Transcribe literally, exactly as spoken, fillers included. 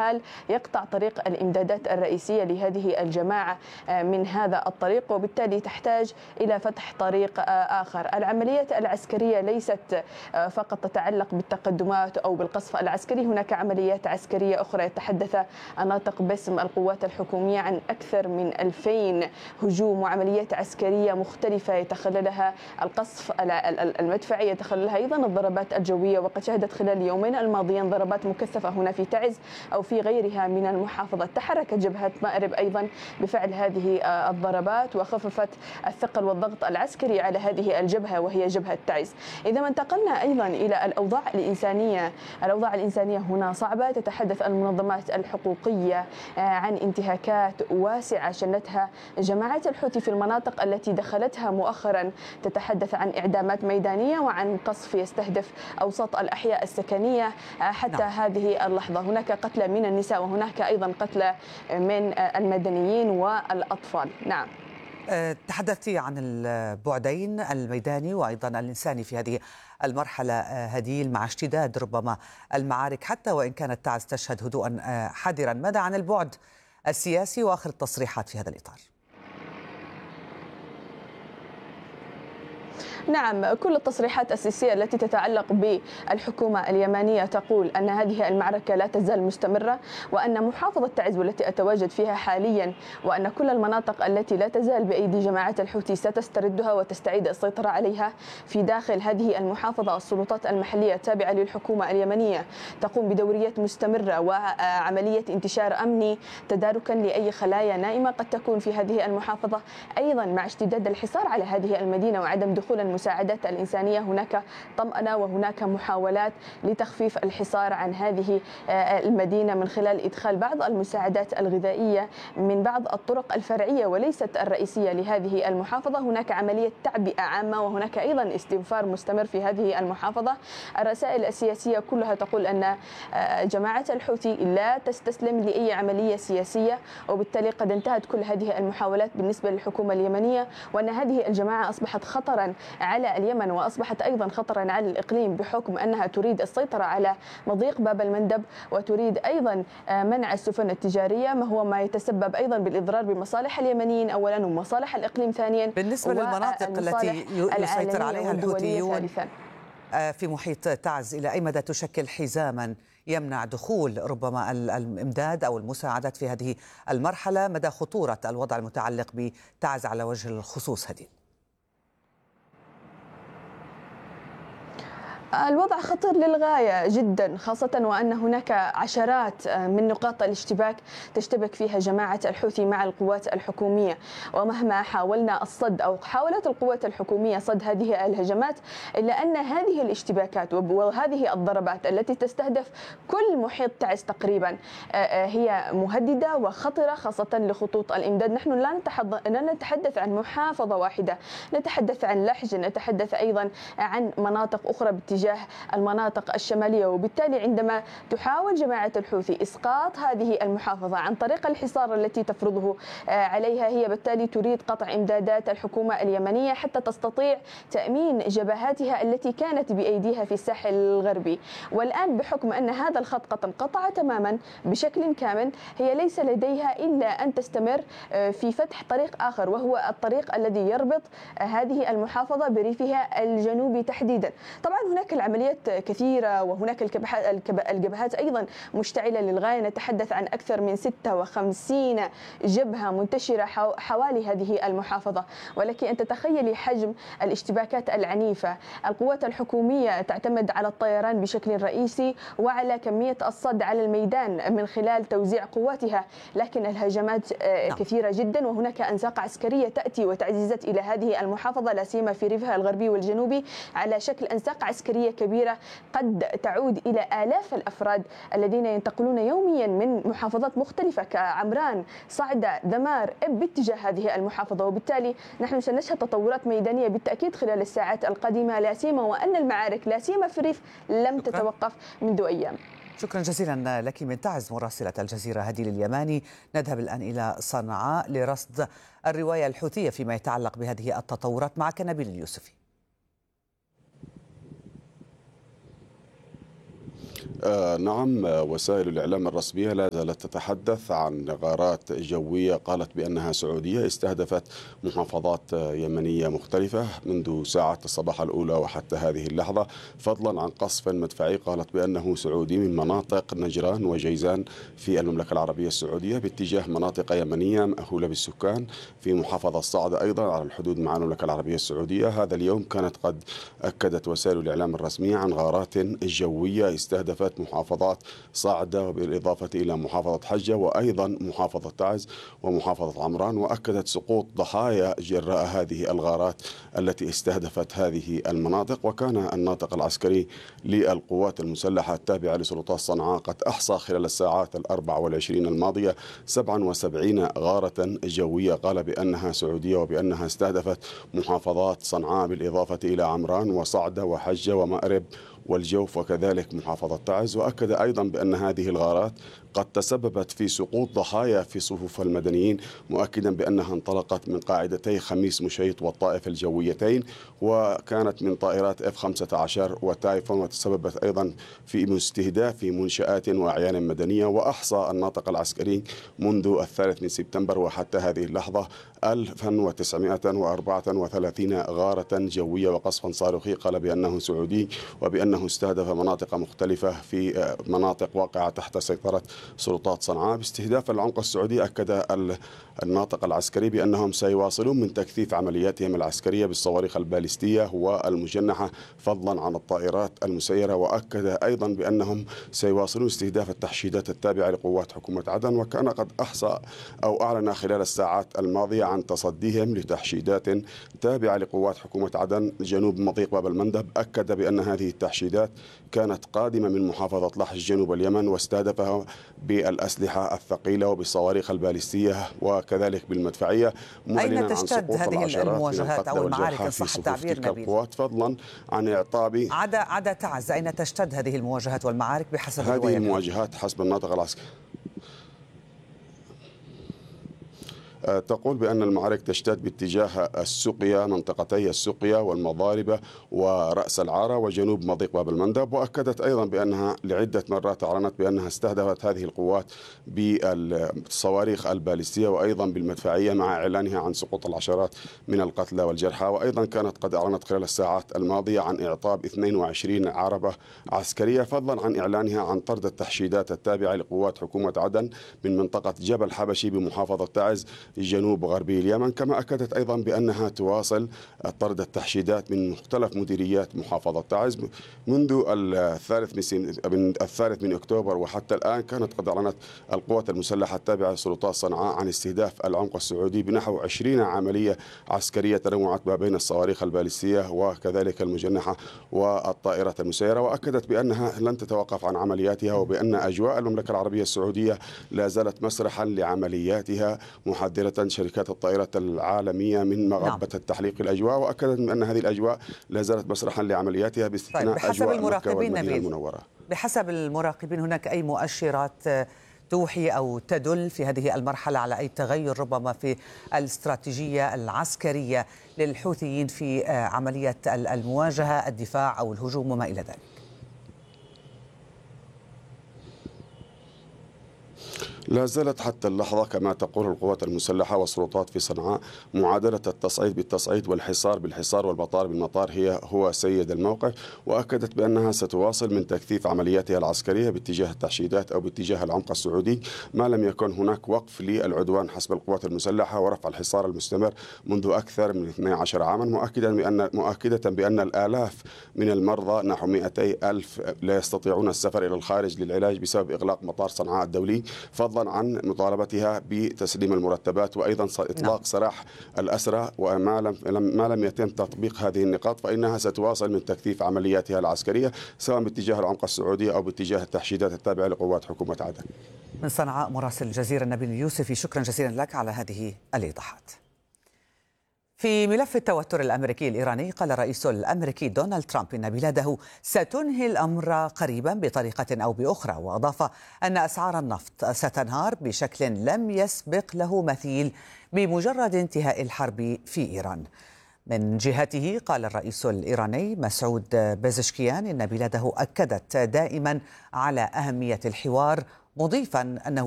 الحال يقطع طريق الإمدادات الرئيسية لهذه الجماعة من هذا الطريق، وبالتالي تحتاج إلى فتح طريق آخر. العمليات العسكرية ليست فقط تتعلق بالتقدمات أو بالقصف العسكري، هناك عمليات عسكرية أخرى يتحدث الناطق باسم القوات الحكومية عن أكثر من ألفين هجوم وعمليات عسكرية مختلفة يتخللها القصف المدفعي، يتخللها أيضا الضربات الجوية. وقد شهدت خلال اليومين الماضيين ضربات مكثفة هنا في تعز أو في غيرها من المحافظات. تحركت جبهة مأرب أيضا بفعل هذه الضربات وخففت الثقل والضغط العسكري على هذه الجبهة وهي جبهة تعز. إذا ما انتقلنا أيضا إلى الأوضاع الإنسانية، الأوضاع الإنسانية هنا صعبة. تتحدث المنظمات الحقوقية عن انتهاكات واسعة شنتها جماعة الحوثي في المناطق التي دخلتها مؤخرا. تتحدث عن إعدامات ميدانية وعن قصف يستهدف أوساط الأحياء السكنية حتى نعم. هذه اللحظة هناك قتلى من النساء وهناك أيضا قتلى من المدنيين والأطفال. نعم. تحدثتي عن البعدين الميداني وأيضا الإنساني في هذه المرحلة هديل مع اشتداد ربما المعارك، حتى وإن كانت تعز تشهد هدوءا حذرا. ماذا عن البعد السياسي وآخر التصريحات في هذا الإطار؟ نعم، كل التصريحات السياسية التي تتعلق بالحكومة اليمنية تقول أن هذه المعركة لا تزال مستمرة، وأن محافظة تعز والتي أتواجد فيها حاليا وأن كل المناطق التي لا تزال بأيدي جماعة الحوثي ستستردها وتستعيد السيطرة عليها في داخل هذه المحافظة. السلطات المحلية التابعة للحكومة اليمنية تقوم بدوريات مستمرة وعملية انتشار أمني تداركا لأي خلايا نائمة قد تكون في هذه المحافظة، أيضا مع اشتداد الحصار على هذه المدينة وعدم دخول المساعدات الإنسانية. هناك طمأنة وهناك محاولات لتخفيف الحصار عن هذه المدينة من خلال إدخال بعض المساعدات الغذائية من بعض الطرق الفرعية وليست الرئيسية لهذه المحافظة. هناك عملية تعبئة عامة وهناك أيضا استنفار مستمر في هذه المحافظة. الرسائل السياسية كلها تقول أن جماعة الحوثي لا تستسلم لأي عملية سياسية، وبالتالي قد انتهت كل هذه المحاولات بالنسبة للحكومة اليمنية، وأن هذه الجماعة أصبحت خطرا على اليمن وأصبحت أيضا خطرا على الإقليم بحكم أنها تريد السيطرة على مضيق باب المندب وتريد أيضا منع السفن التجارية، ما هو ما يتسبب أيضا بالإضرار بمصالح اليمنيين أولا ومصالح الإقليم ثانيا. بالنسبة للمناطق التي يسيطر عليها الحوثيون في محيط تعز، إلى أي مدى تشكل حزاما يمنع دخول ربما الإمداد أو المساعدات في هذه المرحلة؟ مدى خطورة الوضع المتعلق بتعز على وجه الخصوص هدي؟ الوضع خطير للغاية جدا، خاصة وأن هناك عشرات من نقاط الاشتباك تشتبك فيها جماعة الحوثي مع القوات الحكومية، ومهما حاولنا الصد أو حاولت القوات الحكومية صد هذه الهجمات إلا أن هذه الاشتباكات وهذه الضربات التي تستهدف كل محيط تعز تقريبا هي مهددة وخطرة خاصة لخطوط الإمداد. نحن لا نتحدث عن محافظة واحدة، نتحدث عن لحج، نتحدث أيضا عن مناطق أخرى باتجاه المناطق الشمالية. وبالتالي عندما تحاول جماعة الحوثي إسقاط هذه المحافظة عن طريق الحصار التي تفرضه عليها، هي بالتالي تريد قطع إمدادات الحكومة اليمنية حتى تستطيع تأمين جبهاتها التي كانت بأيديها في الساحل الغربي. والآن بحكم أن هذا الخط قد انقطع تماما بشكل كامل، هي ليس لديها إلا أن تستمر في فتح طريق آخر، وهو الطريق الذي يربط هذه المحافظة بريفها الجنوبي تحديدا. طبعا هناك العمليات كثيرة وهناك الجبهات أيضا مشتعلة للغاية. نتحدث عن أكثر من ستة وخمسين جبهة منتشرة حوالي هذه المحافظة، ولكن أن تتخيلي حجم الاشتباكات العنيفة. القوات الحكومية تعتمد على الطيران بشكل رئيسي وعلى كمية الصد على الميدان من خلال توزيع قواتها، لكن الهجمات كثيرة جدا وهناك أنساق عسكرية تأتي وتعزيزات إلى هذه المحافظة لا سيما في ريفها الغربي والجنوبي على شكل أنساق عسكرية كبيرة قد تعود إلى آلاف الأفراد الذين ينتقلون يوميا من محافظات مختلفة كعمران، صعدة، دمار باتجاه هذه المحافظة. وبالتالي نحن سنشهد تطورات ميدانية بالتأكيد خلال الساعات القادمة، لا سيما وأن المعارك لا سيما في الريف لم شكرا. تتوقف منذ أيام. شكرا جزيلا لك من تعز مراسلة الجزيرة هديل اليماني. نذهب الآن إلى صنعاء لرصد الرواية الحوثية فيما يتعلق بهذه التطورات. معك نبيل اليوسفي. آه نعم، وسائل الإعلام الرسمية لا زالت تتحدث عن غارات جوية قالت بأنها سعودية استهدفت محافظات يمنية مختلفة منذ ساعة الصباح الأولى وحتى هذه اللحظة، فضلا عن قصف مدفعي قالت بأنه سعودي من مناطق نجران وجيزان في المملكة العربية السعودية باتجاه مناطق يمنية مأهولة بالسكان في محافظة الصعدة أيضا على الحدود مع المملكة العربية السعودية. هذا اليوم كانت قد أكدت وسائل الإعلام الرسمية عن غارات جوية استهدفت محافظات صعدة بالإضافة إلى محافظة حجة وأيضا محافظة تعز ومحافظة عمران، وأكدت سقوط ضحايا جراء هذه الغارات التي استهدفت هذه المناطق. وكان الناطق العسكري للقوات المسلحة التابعة لسلطات صنعاء قد أحصى خلال الساعات الأربع والعشرين الماضية سبعة وسبعين غارة جوية قال بأنها سعودية وبأنها استهدفت محافظات صنعاء بالإضافة إلى عمران وصعدة وحجة ومأرب والجوف وكذلك محافظة تعز. وأكد أيضا بأن هذه الغارات قد تسببت في سقوط ضحايا في صفوف المدنيين، مؤكدا بأنها انطلقت من قاعدتي خميس مشيط والطائف الجويتين، وكانت من طائرات إف خمسة عشر وتايفون، وتسببت أيضا في استهداف منشآت وأعيان مدنية. وأحصى الناطق العسكري منذ الثالث من سبتمبر وحتى هذه اللحظة ألف وتسعمائة وأربعة وثلاثين غارة جوية وقصفا صاروخي قال بأنه سعودي وبأنه استهدف مناطق مختلفة في مناطق واقعة تحت سيطرة سلطات صنعاء باستهداف العمق السعودي. أكد الناطق العسكري بأنهم سيواصلون من تكثيف عملياتهم العسكرية بالصواريخ البالستية والمجنحة فضلا عن الطائرات المسيرة. وأكد أيضا بأنهم سيواصلون استهداف التحشيدات التابعة لقوات حكومة عدن، وكان قد أحصى أو أعلن خلال الساعات الماضية عن تصديهم لتحشيدات تابعة لقوات حكومة عدن جنوب مضيق باب المندب. أكد بأن هذه التحشيدات كانت قادمة من محافظة لحج جنوب اليمن واستهدفها بالأسلحة الثقيلة وبالصواريخ البالستية وكذلك بالمدفعية، أين تشتد هذه المواجهات أو المعارك إن صح التعبير نبيل؟ فضلا عن إعطاب عدا عدا تعز، أين تشتد هذه المواجهات والمعارك بحسب هذه الرواية؟ المواجهات حسب الناطق العسكري تقول بأن المعارك تشتد باتجاه السقيا، منطقتي السقيا والمضاربة ورأس العارة وجنوب مضيق باب المندب. وأكدت أيضا بأنها لعدة مرات أعلنت بأنها استهدفت هذه القوات بالصواريخ البالستية وأيضا بالمدفعية مع إعلانها عن سقوط العشرات من القتلى والجرحى. وأيضا كانت قد أعلنت خلال الساعات الماضية عن إعطاب اثنين وعشرين عربة عسكرية فضلا عن إعلانها عن طرد التحشيدات التابعة لقوات حكومة عدن من منطقة جبل حبشي بمحافظة تعز جنوب غربي اليمن. كما أكدت أيضا بأنها تواصل طرد التحشيدات من مختلف مديريات محافظة تعز منذ الثالث من الثالث من أكتوبر وحتى الآن. كانت قد أعلنت القوات المسلحة التابعة لسلطات صنعاء عن استهداف العمق السعودي بنحو عشرين عملية عسكرية تنوعت ما بين الصواريخ البالستية وكذلك المجنحة والطائرة المسيرة. وأكدت بأنها لن تتوقف عن عملياتها وبأن أجواء المملكة العربية السعودية لا زالت مسرحا لعملياتها، محذرة شركات الطائرات العالمية من مغبة نعم. التحليق الأجواء. وأكدت أن هذه الأجواء لا زالت مسرحا لعملياتها باستثناء طيب أجواء مكة والمدينة المنورة. بحسب المراقبين هناك أي مؤشرات توحي أو تدل في هذه المرحلة على أي تغير ربما في الاستراتيجية العسكرية للحوثيين في عملية المواجهة، الدفاع أو الهجوم وما إلى ذلك؟ لا زالت حتى اللحظة كما تقول القوات المسلحة والسلطات في صنعاء معادلة التصعيد بالتصعيد والحصار بالحصار والمطار بالمطار هي هو سيد الموقف. وأكدت بأنها ستواصل من تكثيف عملياتها العسكرية باتجاه التحشيدات أو باتجاه العمق السعودي ما لم يكن هناك وقف للعدوان حسب القوات المسلحة ورفع الحصار المستمر منذ أكثر من اثني عشر عاما، مؤكدا بأن مؤكدة بأن الآلاف من المرضى نحو مئتي ألف لا يستطيعون السفر إلى الخارج للعلاج بسبب إغلاق مطار صنعاء الدولي، فضلا عن مطالبتها بتسليم المرتبات وأيضا إطلاق نعم. سراح الأسرى. وما لم ما لم يتم تطبيق هذه النقاط فإنها ستواصل من تكثيف عملياتها العسكرية سواء باتجاه العمق السعودي أو باتجاه التحشيدات التابعة لقوات حكومة عدن. من صنعاء مراسل الجزيرة نبيل اليوسفي، شكرا جزيلا لك على هذه الإيضاحات. في ملف التوتر الأمريكي الإيراني، قال الرئيس الأمريكي دونالد ترامب إن بلاده ستنهي الأمر قريبا بطريقة أو بأخرى، وأضاف أن أسعار النفط ستنهار بشكل لم يسبق له مثيل بمجرد انتهاء الحرب في إيران. من جهته قال الرئيس الإيراني مسعود بيزشكيان إن بلاده أكدت دائما على أهمية الحوار، مضيفا أنه